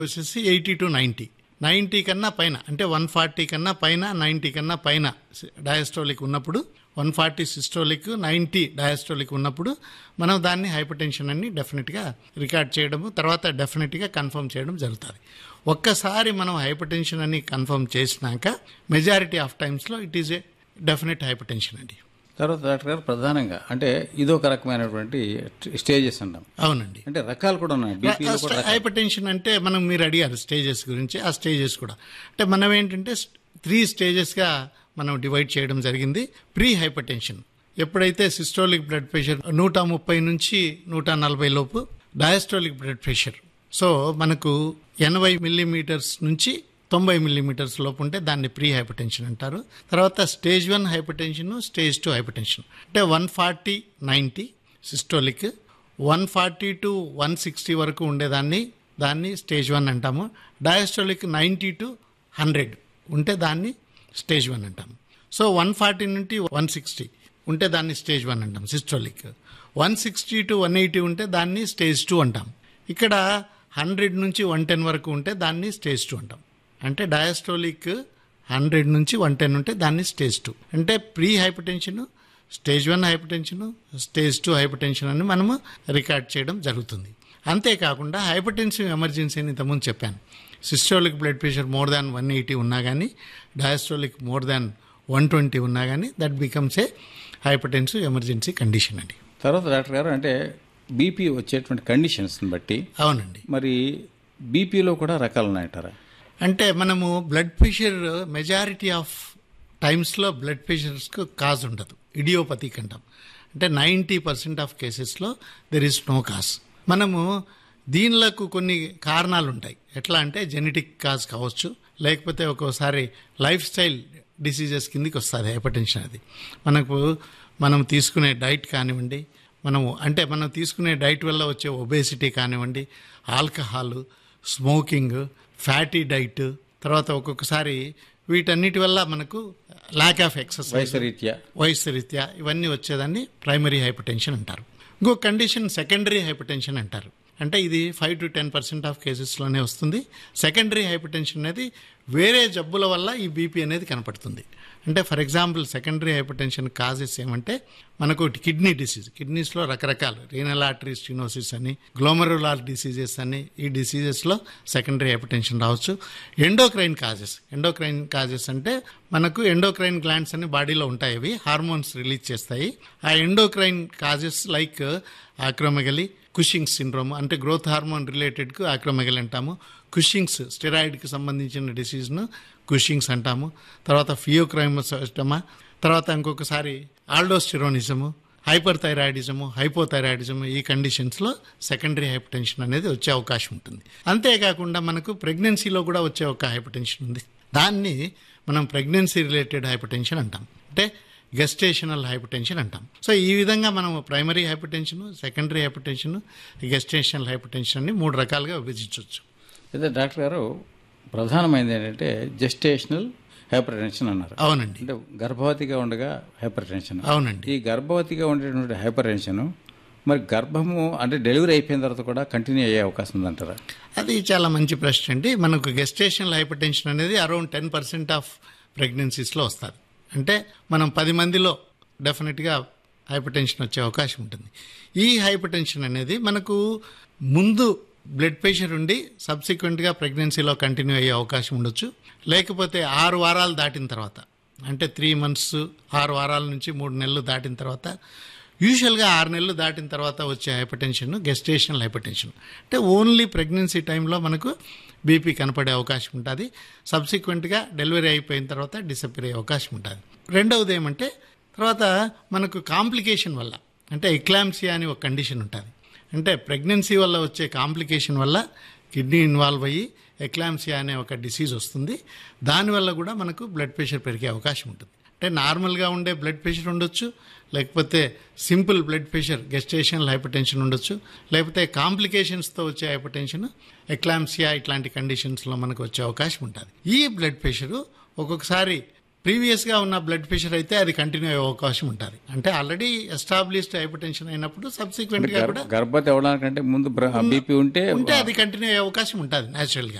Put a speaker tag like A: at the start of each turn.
A: వచ్చేసి 80 to 90 కన్నా పైన అంటే 140 కన్నా పైన 90 కన్నా పైన డయాస్టోలిక్ ఉన్నప్పుడు 140 సిస్టోలిక్ 90 డయాస్టోలిక్ ఉన్నప్పుడు మనం దాన్ని హైపర్ టెన్షన్ అని డెఫినెట్గా రికార్డ్ చేయడము తర్వాత డెఫినెట్గా కన్ఫర్మ్ చేయడం జరుగుతుంది. ఒక్కసారి మనం హైపర్ టెన్షన్ అని కన్ఫర్మ్ చేసినాక మెజారిటీ ఆఫ్ టైమ్స్లో it is a definite hyper tension అండి.
B: తర్వాత డాక్టర్ గారు ప్రధానంగా అంటే ఇదొక రకమైనటువంటి స్టేజెస్ అంటాం.
A: అవునండి,
B: అంటే రకాలు కూడా ఉన్నాయి. బీపీలో కూడా
A: హైపర్ టెన్షన్ అంటే మీరు అడిగారు స్టేజెస్ గురించి. ఆ స్టేజెస్ కూడా అంటే మనం ఏంటంటే 3 స్టేజెస్గా మనం డివైడ్ చేయడం జరిగింది. ప్రీ హైపర్ టెన్షన్ ఎప్పుడైతే సిస్టోలిక్ బ్లడ్ ప్రెషర్ 130 నుంచి 140 లోపు, డయాస్టోలిక్ బ్లడ్ ప్రెషర్ సో మనకు 80 మిల్లీమీటర్స్ నుంచి 90 మిల్లీమీటర్స్ లోపు ఉంటే దాన్ని ప్రీ హైపర్ టెన్షన్ అంటారు. తర్వాత stage 1 hyper tension, stage 2 hyper tension అంటే 140-90 సిస్టోలిక్, 140 to 160 వరకు దాన్ని స్టేజ్ 1 అంటాము. డయాస్టోలిక్ 90 to 100 ఉంటే దాన్ని స్టేజ్ 1 అంటాము. సో 140 నుండి 160 ఉంటే దాన్ని స్టేజ్ 1 అంటాం సిస్టోలిక్. 160 to 180 ఉంటే దాన్ని స్టేజ్ 2 అంటాం. ఇక్కడ 100 నుంచి 110 వరకు ఉంటే దాన్ని స్టేజ్ 2 అంటాం. అంటే డయాస్టోలిక్ 100 నుంచి 110 ఉంటే దాన్ని స్టేజ్ 2 అంటే pre hyper tension, stage 1 hyper tension, stage 2 hyper tension అని మనము రికార్డ్ చేయడం జరుగుతుంది. అంతేకాకుండా హైపర్ టెన్సివ్ ఎమర్జెన్సీ అని ఇంతకుముందు చెప్పాను. Systolic blood pressure more than 180 ఉన్నా కానీ, డయాస్టోలిక్ మోర్ దాన్ 120 ఉన్నా కానీ that becomes a hyper tensive emergency condition అండి.
B: తర్వాత డాక్టర్ గారు అంటే బీపీ వచ్చేటువంటి కండిషన్స్ని బట్టి
A: అవునండి,
B: మరి బీపీలో కూడా రకాలు ఉన్నాయంటారా?
A: అంటే మనము బ్లడ్ ప్రెషర్ మెజారిటీ ఆఫ్ టైమ్స్లో బ్లడ్ ప్రెషర్స్కు కాజ్ ఉండదు, ఇడియోపతిక్ అంటాం. అంటే 90% ఆఫ్ కేసెస్లో దెర్ ఈస్ నో కాజ్. మనము దీనిలకు కొన్ని కారణాలు ఉంటాయి. ఎట్లా అంటే జెనెటిక్ కాజ్ కావచ్చు, లేకపోతే ఒక్కోసారి లైఫ్ స్టైల్ డిసీజెస్ కిందికి వస్తుంది హైపర్ టెన్షన్. అది మనం తీసుకునే డైట్ కానివ్వండి, మనం తీసుకునే డైట్ వల్ల వచ్చే ఒబేసిటీ కానివ్వండి, ఆల్కహాల్, స్మోకింగ్, ఫ్యాటీ డైట్, తర్వాత ఒక్కొక్కసారి వీటన్నిటి వల్ల మనకు ల్యాక్ ఆఫ్ ఎక్సర్సైజ్, వయసు రీత్యా ఇవన్నీ వచ్చేదాన్ని ప్రైమరీ హైపర్ టెన్షన్ అంటారు. ఇంకో కండిషన్ సెకండరీ హైపర్ టెన్షన్ అంటారు. అంటే ఇది 5 to 10% ఆఫ్ కేసెస్లోనే వస్తుంది. సెకండరీ హైపర్ టెన్షన్ అనేది వేరే జబ్బుల వల్ల ఈ బీపీ అనేది కనపడుతుంది. అంటే for example secondary hyper tension causes ఏమంటే మనకు కిడ్నీ డిసీజ్, కిడ్నీస్లో రకరకాలు రీనల్ ఆర్టరీ స్టెనోసిస్ అని, గ్లోమెరులార్ డిసీజెస్ అని, ఈ డిసీజెస్లో సెకండరీ హైపర్ టెన్షన్ రావచ్చు. ఎండోక్రైన్ కాజెస్ అంటే మనకు ఎండోక్రైన్ గ్లాండ్స్ అని బాడీలో ఉంటాయి, అవి హార్మోన్స్ రిలీజ్ చేస్తాయి. ఆ endocrine causes like ఆక్రోమెగలీ, Cushing's syndrome అంటే గ్రోత్ హార్మోన్ రిలేటెడ్కు ఆక్రోమెగలీ అంటాము. కుషింగ్స్ స్టెరాయిడ్కి సంబంధించిన డిసీజ్ను కుషింగ్స్ అంటాము. తర్వాత ఫియోక్రైమోసోస్టమా, తర్వాత ఇంకొకసారి ఆల్డోస్టెరోనిజము, హైపర్ థైరాయిడిజము, హైపోథైరాయిడిజము, ఈ కండిషన్స్లో సెకండరీ హైపర్ టెన్షన్ అనేది వచ్చే అవకాశం ఉంటుంది. అంతేకాకుండా మనకు ప్రెగ్నెన్సీలో కూడా వచ్చే ఒక హైపర్ టెన్షన్ ఉంది. దాన్ని మనం ప్రెగ్నెన్సీ రిలేటెడ్ హైపర్ టెన్షన్ అంటాం, అంటే గెస్టేషనల్ హైపర్ టెన్షన్ అంటాం. సో ఈ విధంగా మనం primary hyper tension, secondary hyper tension, gestational hyper tension అని 3 రకాలుగా విభజించవచ్చు.
B: అయితే డాక్టర్ గారు ప్రధానమైనది ఏంటంటే జెస్టేషనల్ హైపర్ టెన్షన్ అన్నారు.
A: అవునండి,
B: అంటే గర్భవతిగా ఉండగా హైపర్ టెన్షన్.
A: అవునండి,
B: ఈ గర్భవతిగా ఉండేటువంటి హైపర్ టెన్షన్ మరి గర్భము అంటే డెలివరీ అయిపోయిన తర్వాత కూడా కంటిన్యూ అయ్యే అవకాశం ఉందంటారా?
A: అది చాలా మంచి ప్రశ్న అండి. మనకు గెస్టేషనల్ హైపర్ టెన్షన్ అనేది అరౌండ్ 10% ఆఫ్ ప్రెగ్నెన్సీస్లో వస్తుంది. అంటే మనం 10 మందిలో డెఫినెట్గా హైపర్ టెన్షన్ వచ్చే అవకాశం ఉంటుంది. ఈ హైపర్ టెన్షన్ అనేది మనకు ముందు బ్లడ్ ప్రెషర్ ఉండి సబ్సిక్వెంట్గా ప్రెగ్నెన్సీలో కంటిన్యూ అయ్యే అవకాశం ఉండొచ్చు. లేకపోతే 6 వారాలు దాటిన తర్వాత, అంటే 3 months 6 వారాల నుంచి 3 నెలలు దాటిన తర్వాత, యూజువల్గా 6 నెలలు దాటిన తర్వాత వచ్చే hyper tension gestational hyper tension. అంటే ఓన్లీ ప్రెగ్నెన్సీ టైంలో మనకు బీపీ కనపడే అవకాశం ఉంటుంది. సబ్సిక్వెంట్గా డెలివరీ అయిపోయిన తర్వాత డిసప్పేర్ అయ్యే అవకాశం ఉంటుంది. రెండవది ఏమంటే తర్వాత మనకు కాంప్లికేషన్ వల్ల, అంటే ఎక్లాంప్సియా అని ఒక కండిషన్ ఉంటుంది. అంటే ప్రెగ్నెన్సీ వల్ల వచ్చే కాంప్లికేషన్ వల్ల కిడ్నీ ఇన్వాల్వ్ అయ్యి ఎక్లాంప్సియా అనే ఒక డిసీజ్ వస్తుంది. దానివల్ల కూడా మనకు బ్లడ్ ప్రెషర్ పెరిగే అవకాశం ఉంటుంది. అంటే నార్మల్గా ఉండే బ్లడ్ ప్రెషర్ ఉండొచ్చు, లేకపోతే simple blood pressure gestational hyper tension ఉండొచ్చు, లేకపోతే కాంప్లికేషన్స్తో వచ్చే హైపర్ టెన్షన్ ఎక్లాంప్సియా ఇట్లాంటి కండిషన్స్లో మనకు వచ్చే అవకాశం ఉంటుంది. ఈ బ్లడ్ ప్రెషరు ఒక్కొక్కసారి ప్రీవియస్ గా ఉన్న బ్లడ్ ప్రెషర్ అయితే అది కంటిన్యూ అయ్యే అవకాశం ఉంటుంది. అంటే ఆల్రెడీ ఎస్టాబ్లిష్డ్ హైపర్ టెన్షన్ అయినప్పుడు సబ్సిక్వెంట్ గా కూడా
B: గర్భవతి అవ్వడానికంటే ముందు బీపీ ఉంటే
A: ఉంటే అది కంటిన్యూ అయ్యే అవకాశం ఉంటుంది న్యాచురల్ గా.